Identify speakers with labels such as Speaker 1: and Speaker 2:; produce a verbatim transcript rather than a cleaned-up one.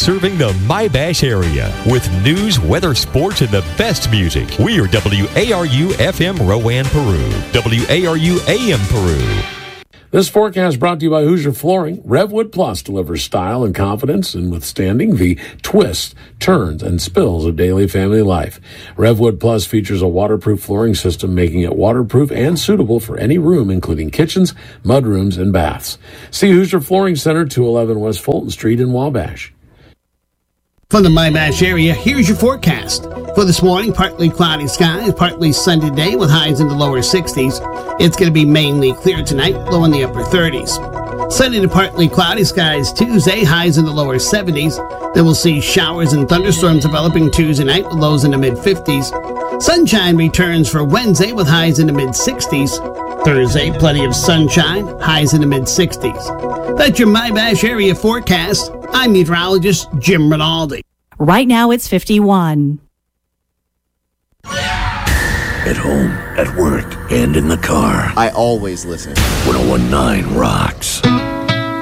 Speaker 1: serving the My-Bash area with news, weather, sports, and the best music. We are W A R U F M Rowan, Peru. W A R U A M Peru.
Speaker 2: This forecast brought to you by Hoosier Flooring. Revwood Plus delivers style and confidence in withstanding the twists, turns, and spills of daily family life. Revwood Plus features a waterproof flooring system, making it waterproof and suitable for any room, including kitchens, mudrooms, and baths. See Hoosier Flooring Center, two eleven West Fulton Street in Wabash.
Speaker 3: From the My-Bash area, here's your forecast. For this morning, partly cloudy skies, partly sunny day with highs in the lower sixties. It's going to be mainly clear tonight, low in the upper thirties. Sunny to partly cloudy skies Tuesday, highs in the lower seventies. Then we'll see showers and thunderstorms developing Tuesday night with lows in the mid-fifties. Sunshine returns for Wednesday with highs in the mid-sixties. Thursday, plenty of sunshine, highs in the mid-sixties. That's your My-Bash area forecast. I'm meteorologist Jim Rinaldi.
Speaker 4: Right now it's fifty-one.
Speaker 5: At home, at work, and in the car.
Speaker 6: I always listen.
Speaker 5: one oh one point nine rocks.